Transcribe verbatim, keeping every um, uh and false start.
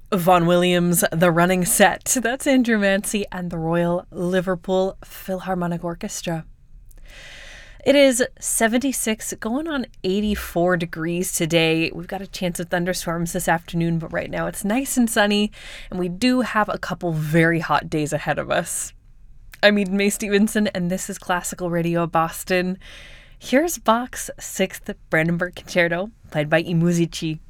Vaughan Williams, The Running Set. That's Andrew Mancy and the Royal Liverpool Philharmonic Orchestra. It is seventy-six, going on eighty-four degrees today. We've got a chance of thunderstorms this afternoon, but right now it's nice and sunny, and we do have a couple very hot days ahead of us. I'm Eden Mae Stevenson, and this is Classical Radio Boston. Here's Bach's Sixth Brandenburg Concerto, played by I Musici.